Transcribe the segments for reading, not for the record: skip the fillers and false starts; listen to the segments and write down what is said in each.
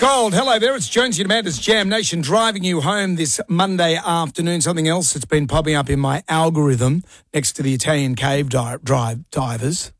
Gold, hello there. It's Jonesy and Amanda's Jam Nation driving you home this Monday afternoon. Something else that's been popping up in my algorithm next to the Italian cave divers.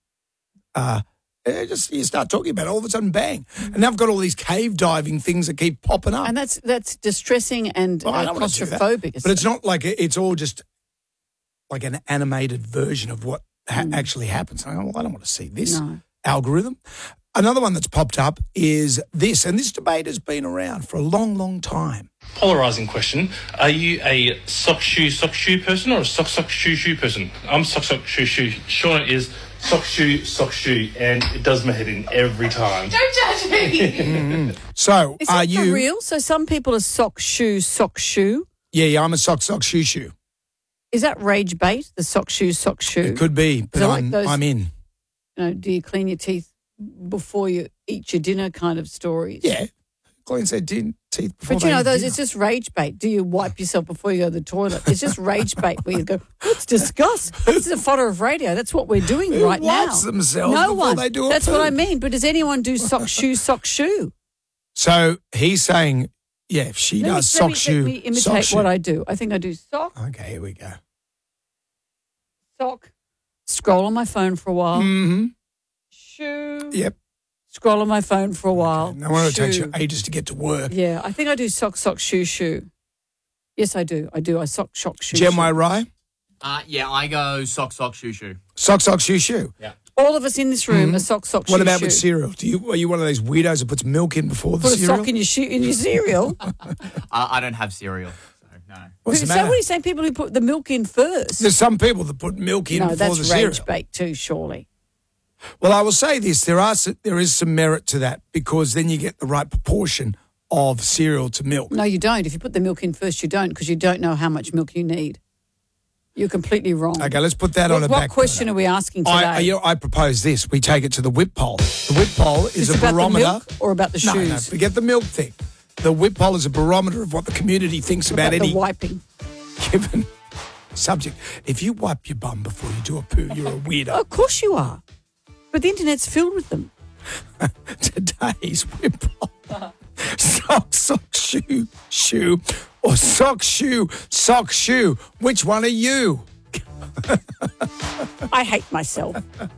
You start talking about it, all of a sudden, bang. And now I've got all these cave diving things that keep popping up. And that's distressing and claustrophobic. But it's not like it's all just like an animated version of what actually happens. I don't want to see this algorithm. Another one that's popped up is this, and this debate has been around for a long, long time. Polarising question. Are you a sock shoe person or a sock shoe person? I'm sock shoe. Shauna is sock shoe, and it does my head in every time. Don't judge me. So, is are it you for real? So some people are sock shoe. Yeah, I'm a sock shoe. Is that rage bait? The sock shoe? It could be, but I'm in. Do you clean your teeth before you eat your dinner kind of stories? Yeah, cleans their teeth before. But it's just rage bait. Do you wipe yourself before you go to the toilet? It's just rage bait where you go, let's discuss. This is a fodder of radio. That's what we're doing right now. Who wipes themselves no before one. they do it? That's what I mean. But does anyone do sock shoe? So he's saying, yeah, if she does sock shoe. Let me imitate what I do. I think I do sock. Okay, here we go. Sock. Scroll on my phone for a while. Mm-hmm. Shoe. Yep. Scroll on my phone for a while. Okay. No wonder it takes you ages to get to work. Yeah, I think I do sock, shoe. Yes, I do. I sock, shoe. Jem Rye? Yeah, I go sock, shoe. Sock, shoe. Yeah. All of us in this room are sock, shoe. What about with cereal? Are you one of those weirdos that puts milk in before the cereal? Put a sock in your cereal? I don't have cereal, so no. What's the So matter? what are you saying? People who put the milk in first? There's some people that put milk in before the cereal. No, that's rage bait too, surely. Well, I will say this. There is some merit to that because then you get the right proportion of cereal to milk. No, you don't. If you put the milk in first, you don't because you don't know how much milk you need. You're completely wrong. Okay, let's put that on a back. What question are we asking today? I propose this. We take it to the whip poll. The whip poll is a barometer. About the milk or about the shoes? No, forget the milk thing. The whip poll is a barometer of what the community thinks about any the wiping given subject. If you wipe your bum before you do a poo, you're a weirdo. Of course you are. But the internet's filled with them. Today's whip poll. Sock, shoe, or sock, shoe. Which one are you? I hate myself.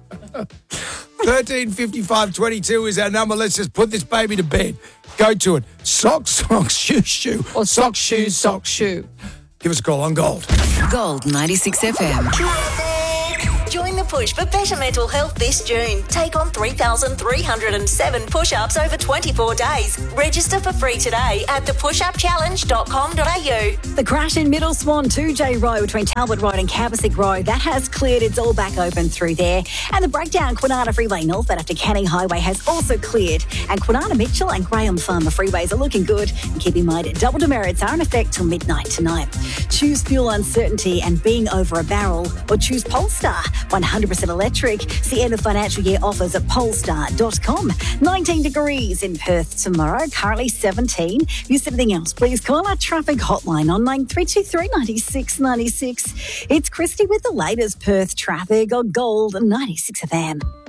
135522 is our number. Let's just put this baby to bed. Go to it. Sock, shoe. Or sock, shoe. Give us a call on Gold. Gold 96 FM. Join the push for better mental health this June. Take on 3,307 push-ups over 24 days. Register for free today at thepushupchallenge.com.au. The crash in Middle Swan 2J Road between Talbot Road and Caversick Road, that has cleared. It's all back open through there. And the breakdown Kwinana Freeway North after Canning Highway has also cleared. And Kwinana Mitchell and Graham Farmer freeways are looking good. And keep in mind, double demerits are in effect till midnight tonight. Choose fuel uncertainty and being over a barrel, or choose Polestar 100% electric. See end of financial year offers at polestar.com. 19 degrees in Perth tomorrow, currently 17. If you see anything else, please call our traffic hotline on 9323 96 96. It's Christy with the latest Perth traffic on Gold 96 FM.